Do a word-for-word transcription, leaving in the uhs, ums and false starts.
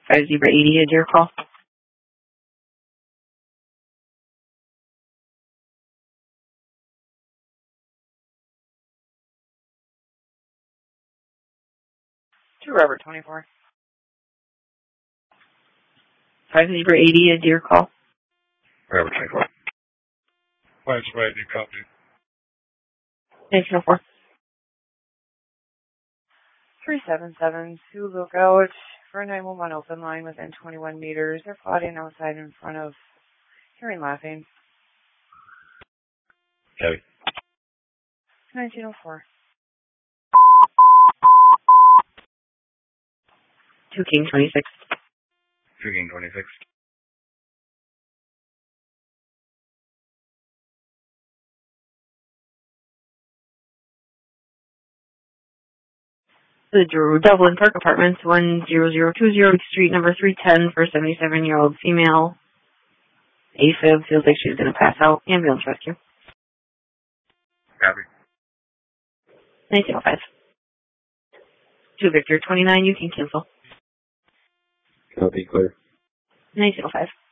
five Zebra eighty, a deer call. To Robert twenty-four. five Zebra eighty, a deer call. Robert twenty-four. five Zebra eighty, copy. nineteen oh four. three seven seven, Sioux Lookout for a nine one one open line within twenty-one meters. They're plotting outside in front of hearing laughing. Copy. nineteen oh four. two King twenty-six. two King twenty-six. The Dublin Park Apartments, one zero zero two zero, Street number three ten for a seventy-seven-year-old female. AFib, feels like she's going to pass out. Ambulance rescue. Copy. nineteen oh five. two Victor twenty-nine, you can cancel. Copy, clear. nineteen oh five.